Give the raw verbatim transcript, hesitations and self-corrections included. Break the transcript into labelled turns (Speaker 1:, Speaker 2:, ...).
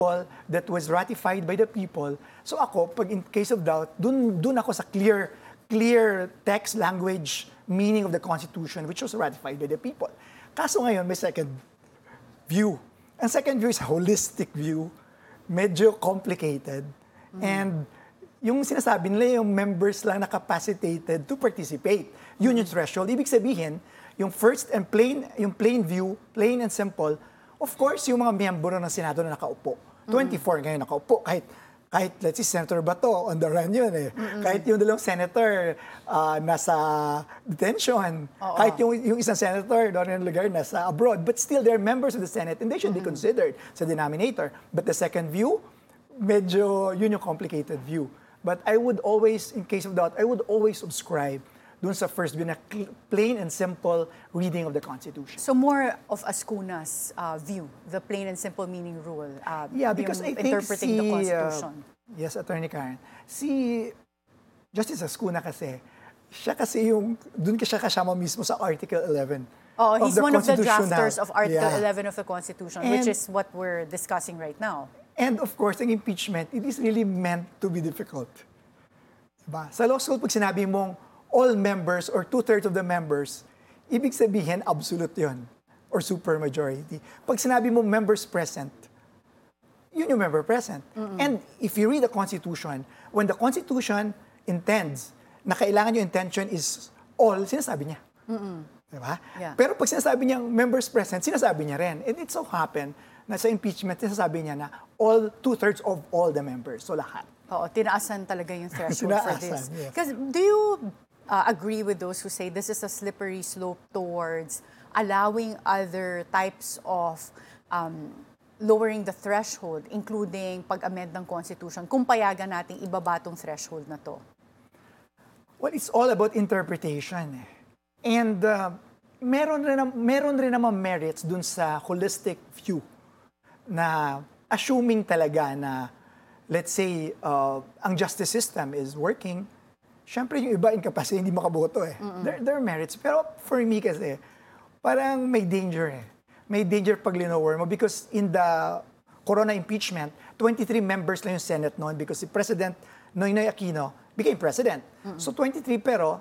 Speaker 1: that was ratified by the people. So ako, pag in case of doubt, dun, dun ako sa clear, clear text, language, meaning of the Constitution, which was ratified by the people. Kaso ngayon, may second view. Ang second view is a holistic view, medyo complicated. Mm. And yung sinasabi nila, yung members lang na capacitated to participate. Yun yung threshold. Ibig sabihin, yung first and plain, yung plain view, plain and simple, of course, yung mga miyembro ng Senado na nakaupo. twenty-four mm-hmm. ngayon nakaupo. Kahit, kahit let's see, Senator Bato, on the run yun eh. Mm-hmm. Kahit yung dalawang senator uh, nasa detention. Oo. Kahit yung, yung isang senator doon yung lugar nasa abroad. But still, they're members of the Senate and they should mm-hmm. be considered sa denominator. But the second view, medyo yun yung complicated view. But I would always, in case of doubt, I would always subscribe dun sa first view na plain and simple reading of the Constitution.
Speaker 2: So more of Ascuna's uh, view, the plain and simple meaning rule. Uh,
Speaker 1: yeah, because I think
Speaker 2: interpreting
Speaker 1: si,
Speaker 2: the Constitution.
Speaker 1: Uh, yes, Attorney Karen. Si Justice Ascuna kasi, siya kasi yung, dun ka siya kasama mismo sa Article eleven.
Speaker 2: Oh, he's
Speaker 1: of
Speaker 2: one of the drafters
Speaker 1: now.
Speaker 2: of Article
Speaker 1: yeah.
Speaker 2: eleven of the Constitution,
Speaker 1: and,
Speaker 2: which is what we're discussing right now.
Speaker 1: And of course, ang impeachment, it is really meant to be difficult. Diba? Sa law school, pag sinabi mong all members or two-thirds of the members, ibig sabihin, absolute yun. Or supermajority. Pag sinabi mo members present, yun yung member present. Mm-hmm. And if you read the Constitution, when the Constitution intends na kailangan yung intention is all, sinasabi niya. Mm-hmm. Diba? Yeah. Pero pag sinasabi niyang members present, sinasabi niya rin. And it so happened na sa impeachment, sinasabi niya na all, two-thirds of all the members. So lahat.
Speaker 2: Oo, tinaasan talaga yung threshold for this. Because
Speaker 1: yes.
Speaker 2: do you uh, agree with those who say this is a slippery slope towards allowing other types of um, lowering the threshold, including pag-amend ng Constitution, kung payagan natin ibaba tong threshold na to?
Speaker 1: Well, it's all about interpretation. Eh. And uh, meron rin, meron rin naman merits dun sa holistic view na assuming talaga na, let's say, uh, ang justice system is working, syempre yung iba incapacity, hindi makaboto eh. Mm-hmm. There, there are merits. Pero for me kasi, parang may danger eh. May danger pag linower mo because in the Corona impeachment, twenty-three members lang yung Senate noon because si President Noynoy Aquino became president. Mm-hmm. So twenty-three pero